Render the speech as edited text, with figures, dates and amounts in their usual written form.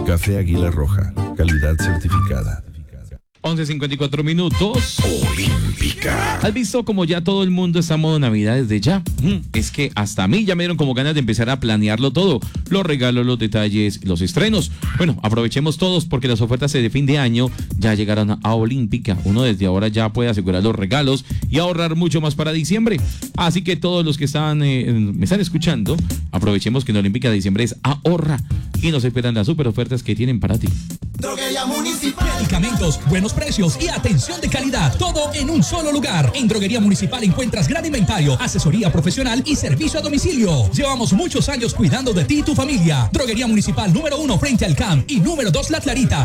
Café Águila Roja, calidad certificada. 11:54 minutos. Olímpica. ¿Has visto como ya todo el mundo está en modo Navidad desde ya? Es que hasta a mí ya me dieron como ganas de empezar a planearlo todo. Los regalos, los detalles, los estrenos. Bueno, aprovechemos todos porque las ofertas de fin de año ya llegaron a Olímpica. Uno desde ahora ya puede asegurar los regalos y ahorrar mucho más para diciembre. Así que todos los que me están escuchando, aprovechemos que en Olímpica de diciembre es ahorra y no se esperan las super ofertas que tienen para ti. Droguería Municipal. Medicamentos, buenos precios y atención de calidad. Todo en un solo lugar. En Droguería Municipal encuentras gran inventario, asesoría profesional y servicio a domicilio. Llevamos muchos años cuidando de ti y tu familia. Droguería Municipal número 1 frente al CAM y número 2 La Clarita.